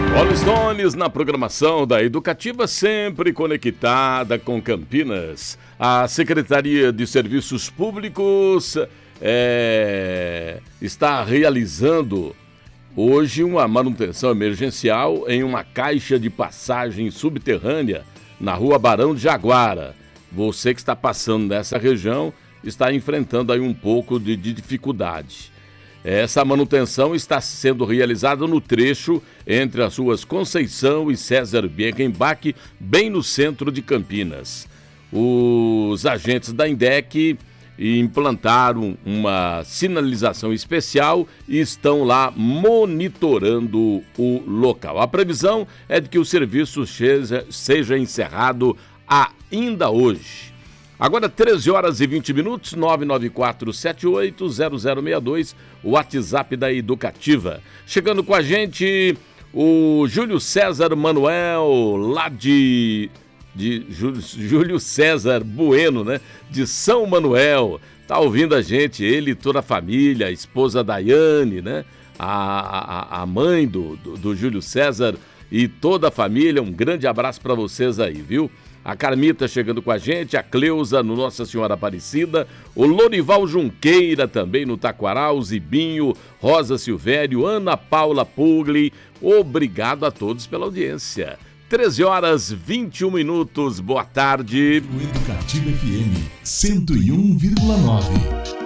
Rolling Stones na programação da Educativa, sempre conectada com Campinas. A Secretaria de Serviços Públicos está realizando hoje uma manutenção emergencial em uma caixa de passagem subterrânea na rua Barão de Jaguara. Você que está passando nessa região está enfrentando aí um pouco de dificuldade. Essa manutenção está sendo realizada no trecho entre as ruas Conceição e César Birkenbach, bem no centro de Campinas. Os agentes da INDEC implantaram uma sinalização especial e estão lá monitorando o local. A previsão é de que o serviço seja encerrado ainda hoje. Agora 13 horas e 20 minutos, 994780062, o WhatsApp da Educativa. Chegando com a gente o Júlio César Manuel, lá de Júlio César Bueno, né? De São Manuel. Tá ouvindo a gente, ele e toda a família, a esposa Daiane, né? A mãe do Júlio César e toda a família. Um grande abraço para vocês aí, viu? A Carmita chegando com a gente, a Cleusa no Nossa Senhora Aparecida, o Lorival Junqueira também no Taquaral, o Zibinho, Rosa Silvério, Ana Paula Pugli. Obrigado a todos pela audiência. 13 horas 21 minutos, boa tarde. Educativa FM 101,9.